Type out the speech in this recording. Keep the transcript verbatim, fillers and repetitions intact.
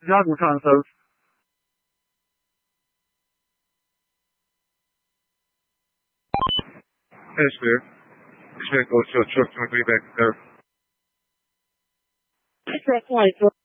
Jog consoles. That's clear. This vehicle is still truck twenty-three back to third. Truck twenty-three.